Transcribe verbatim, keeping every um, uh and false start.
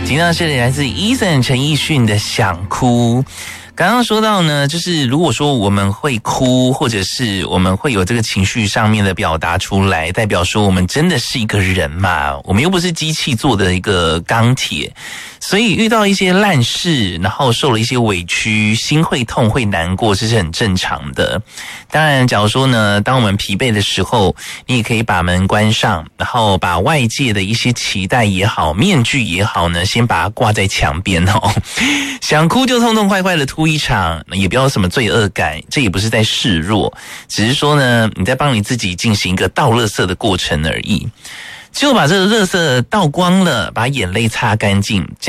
听到这里来自 Eason 陈奕迅的想哭。刚刚说到呢，就是如果说我们会哭，或者是我们会有这个情绪上面的表达出来，代表说我们真的是一个人嘛，我们又不是机器做的一个钢铁，所以遇到一些烂事，然后受了一些委屈，心会痛会难过，这是很正常的。当然假如说呢，当我们疲惫的时候，你也可以把门关上，然后把外界的一些期待也好，面具也好呢，先把它挂在墙边哦。想哭就痛痛快快的哭一场，也不要有什么罪恶感，这也不是在示弱，只是说呢，你在帮你自己进行一个倒垃圾的过程而已。只有把这个垃圾倒光了，把眼泪擦干净，